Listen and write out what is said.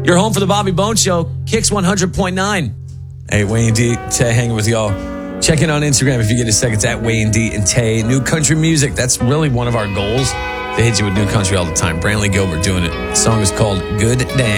Your home for the Bobby Bones Show, Kicks 100.9. Hey, Wayne D, Tay hanging with y'all. Check in on Instagram if you get a second. It's at Wayne D and Tay. New country music. That's really one of our goals. They hit you with new country all the time. Brantley Gilbert doing it. The song is called Good Day.